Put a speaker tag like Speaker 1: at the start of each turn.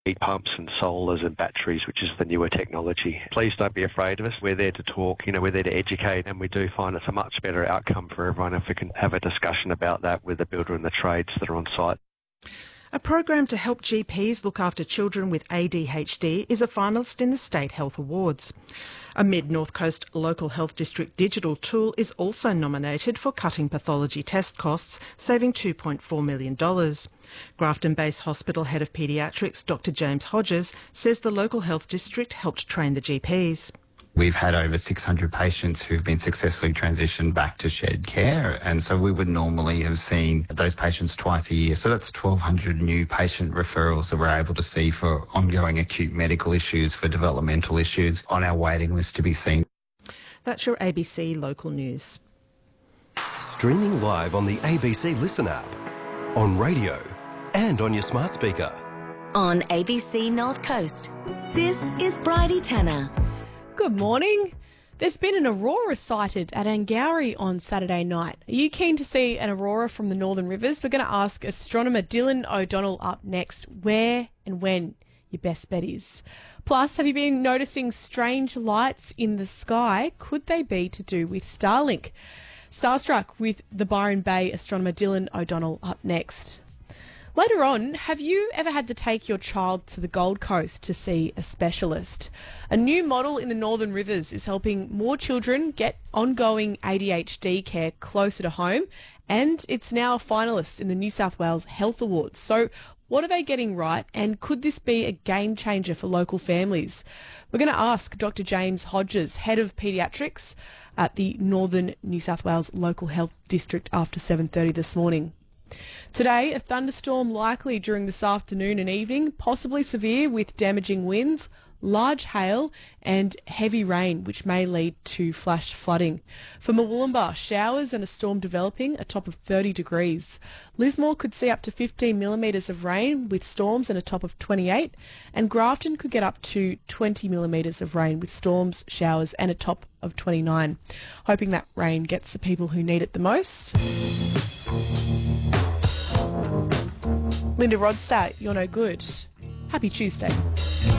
Speaker 1: heat pumps and solars and batteries, which is the newer technology. Please don't be afraid of us. We're there to talk, we're there to educate, and we do find it's a much better outcome for everyone if we can have a discussion about that with the builder and the trades that are on site.
Speaker 2: A program to help GPs look after children with ADHD is a finalist in the State Health Awards. A Mid-North Coast Local Health District digital tool is also nominated for cutting pathology test costs, saving $2.4 million. Grafton-based hospital head of paediatrics, Dr James Hodges, says the local health district helped train the GPs.
Speaker 3: We've had over 600 patients who've been successfully transitioned back to shared care, and so we would normally have seen those patients twice a year. So that's 1,200 new patient referrals that we're able to see for ongoing acute medical issues, for developmental issues on our waiting list to be seen.
Speaker 2: That's your ABC Local News.
Speaker 4: Streaming live on the ABC Listen app, on radio and on your smart speaker.
Speaker 5: On ABC North Coast, this is Bridie Tanner.
Speaker 6: Good morning. There's been an aurora sighted at Angourie on Saturday night. Are you keen to see an aurora from the Northern Rivers? We're going to ask astronomer Dylan O'Donnell up next where and when your best bet is. Plus, have you been noticing strange lights in the sky? Could they be to do with Starlink? Starstruck with the Byron Bay astronomer Dylan O'Donnell up next. Later on, have you ever had to take your child to the Gold Coast to see a specialist? A new model in the Northern Rivers is helping more children get ongoing ADHD care closer to home, and it's now a finalist in the New South Wales Health Awards. So what are they getting right, and could this be a game changer for local families? We're going to ask Dr James Hodges, Head of Paediatrics at the Northern New South Wales Local Health District after 7:30 this morning. Today, a thunderstorm likely during this afternoon and evening, possibly severe with damaging winds, large hail and heavy rain, which may lead to flash flooding. For Murwillumbah, showers and a storm developing, a top of 30 degrees. Lismore could see up to 15 millimetres of rain with storms and a top of 28, and Grafton could get up to 20 millimetres of rain with storms, showers and a top of 29. Hoping that rain gets the people who need it the most. Linda Rodstadt, you're no good. Happy Tuesday.